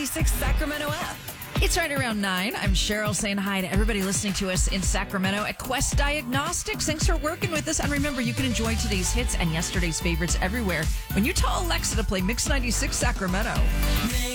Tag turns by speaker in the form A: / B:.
A: 96 Sacramento app.
B: It's right around 9. I'm Cheryl saying hi to everybody listening to us in Sacramento at Quest Diagnostics. Thanks for working with us. And remember, you can enjoy today's hits and yesterday's favorites everywhere when you tell Alexa to play Mix 96 Sacramento.